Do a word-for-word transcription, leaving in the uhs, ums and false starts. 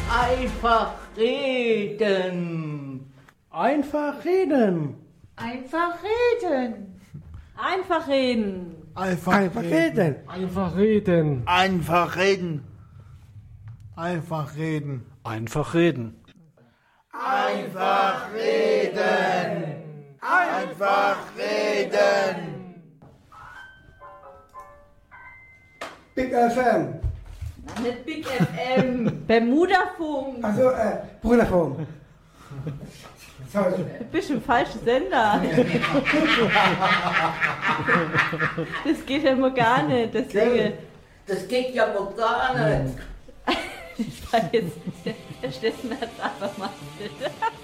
Einfach reden. Einfach reden. Einfach reden. Einfach reden. Einfach, Einfach reden. Einfach reden. Einfach reden. Einfach reden. Einfach reden. Einfach reden. Einfach reden. Big F M. Nicht Big F M. Bermudafunk. Also, äh, Bruderfunk. Sorry. Du bist im falschen Sender. Das geht ja mal gar nicht. Deswegen. Das geht ja wohl gar nicht. Ich war jetzt. Der Steffen hat es einfach mal.